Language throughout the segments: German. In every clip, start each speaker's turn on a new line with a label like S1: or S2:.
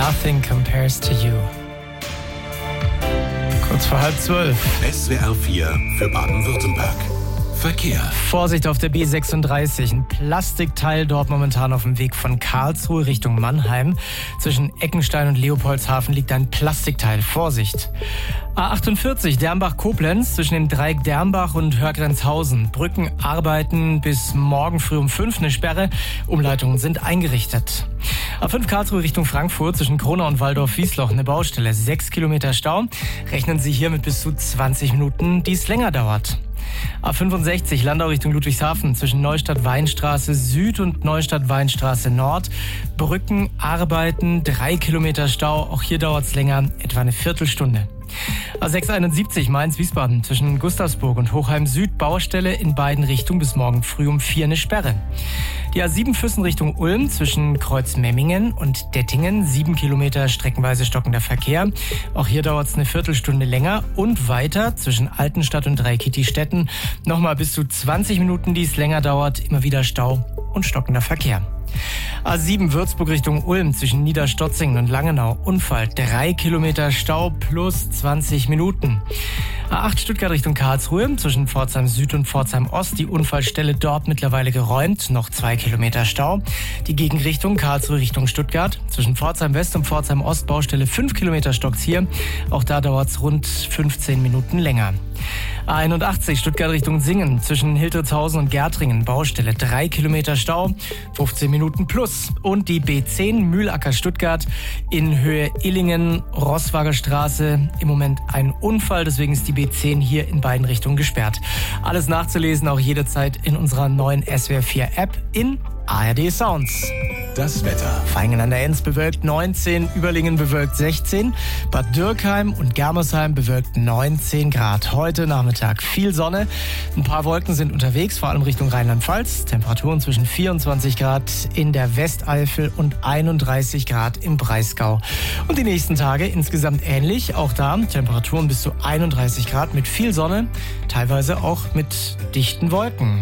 S1: Nothing Compares to You. Kurz vor 11:30.
S2: SWR 4 für Baden-Württemberg. Verkehr.
S1: Vorsicht auf der B36. Ein Plastikteil dort momentan auf dem Weg von Karlsruhe Richtung Mannheim. Zwischen Eckenstein und Leopoldshafen liegt ein Plastikteil. Vorsicht. A48 Dermbach-Koblenz zwischen dem Dreieck Dermbach und Hörgrenzhausen. Brücken arbeiten bis morgen früh um 5. Eine Sperre. Umleitungen sind eingerichtet. A5 Karlsruhe Richtung Frankfurt zwischen Kronau und Waldorf-Wiesloch. Eine Baustelle. 6 Kilometer Stau. Rechnen Sie hier mit bis zu 20 Minuten, die es länger dauert. A65 Landau Richtung Ludwigshafen zwischen Neustadt-Weinstraße Süd und Neustadt-Weinstraße Nord. Brücken arbeiten, 3 Kilometer Stau. Auch hier dauert es länger, etwa eine Viertelstunde. A671 Mainz-Wiesbaden zwischen Gustavsburg und Hochheim Süd. Baustelle in beiden Richtungen bis morgen früh um 4 eine Sperre. Die A7 Füssen Richtung Ulm zwischen Kreuzmemmingen und Dettingen. 7 Kilometer streckenweise stockender Verkehr. Auch hier dauert es eine Viertelstunde länger. Und weiter zwischen Altenstadt und Dreikitti-Stetten. Nochmal bis zu 20 Minuten, die es länger dauert. Immer wieder Stau und stockender Verkehr. A7 Würzburg Richtung Ulm zwischen Niederstotzingen und Langenau. Unfall, 3 Kilometer Stau plus 20 Minuten. A8 Stuttgart Richtung Karlsruhe zwischen Pforzheim Süd und Pforzheim Ost. Die Unfallstelle dort mittlerweile geräumt. Noch 2 Kilometer Stau. Die Gegenrichtung Karlsruhe Richtung Stuttgart. Zwischen Pforzheim West und Pforzheim Ost Baustelle 5 Kilometer stockt's hier. Auch da dauert's rund 15 Minuten länger. A81 Stuttgart Richtung Singen zwischen Hildritzhausen und Gärtringen. Baustelle 3 Kilometer Stau, 15 Minuten plus. Und die B10 Mühlacker Stuttgart in Höhe Illingen-Rosswager Straße. Im Moment ein Unfall, deswegen ist die B10 hier in beiden Richtungen gesperrt. Alles nachzulesen auch jederzeit in unserer neuen SWR 4 App in ARD Sounds.
S2: Das Wetter.
S1: Vaihingen an der Enz bewölkt 19, Überlingen bewölkt 16, Bad Dürkheim und Germersheim bewölkt 19 Grad. Heute Nachmittag viel Sonne, ein paar Wolken sind unterwegs, vor allem Richtung Rheinland-Pfalz. Temperaturen zwischen 24 Grad in der Westeifel und 31 Grad im Breisgau. Und die nächsten Tage insgesamt ähnlich, auch da Temperaturen bis zu 31 Grad mit viel Sonne, teilweise auch mit dichten Wolken.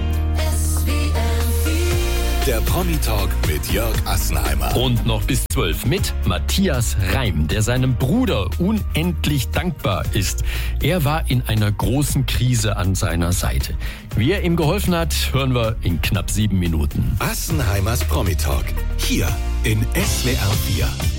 S2: Der Promi-Talk mit Jörg Assenheimer.
S3: Und noch bis 12 mit Matthias Reim, der seinem Bruder unendlich dankbar ist. Er war in einer großen Krise an seiner Seite. Wie er ihm geholfen hat, hören wir in knapp 7 Minuten.
S2: Assenheimers Promi-Talk. Hier in SWR 4.